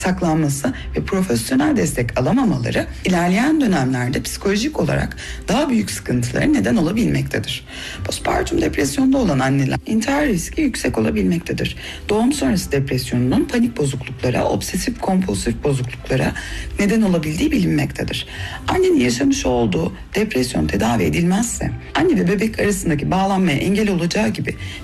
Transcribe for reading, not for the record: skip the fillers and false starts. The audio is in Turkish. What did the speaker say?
saklanması ve profesyonel destek alamamaları ilerleyen dönemlerde psikolojik olarak daha büyük sıkıntılara neden olabilmektedir. Postpartum depresyonda olan anneler intihar riski yüksek olabilmektedir. Doğum sonrası depresyonunun panik bozukluklara, obsesif kompulsif bozukluklara neden olabildiği bilinmektedir. Annenin yaşamış olduğu depresyon tedavi edilmezse anne ve bebek arasındaki bağlanmaya engel olacağı gibi